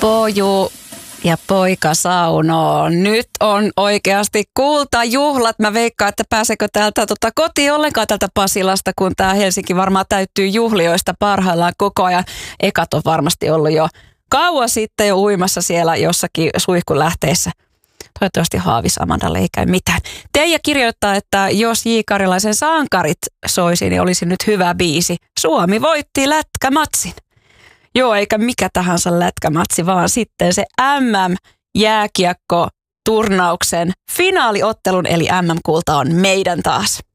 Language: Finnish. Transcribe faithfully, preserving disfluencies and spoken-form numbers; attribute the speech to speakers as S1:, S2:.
S1: Poju ja poika saunoo. Nyt on oikeasti kultajuhlat. Mä veikkaan, että pääsekö täältä tota, kotiin ollenkaan tältä Pasilasta, kun tää Helsinki varmaan täyttyy juhlioista parhaillaan koko ajan. Ekat on varmasti ollut jo kauan sitten jo uimassa siellä jossakin suihkulähteissä. Toivottavasti Haavis Amandalle ei käy mitään. Teija kirjoittaa, että jos J. Karilaisen sankarit soisi, niin olisi nyt hyvä biisi. Suomi voitti lätkämatsin. Joo, eikä mikä tahansa lätkämatsi, vaan sitten se M M-jääkiekko-turnauksen finaaliottelun, eli M M-kulta on meidän taas.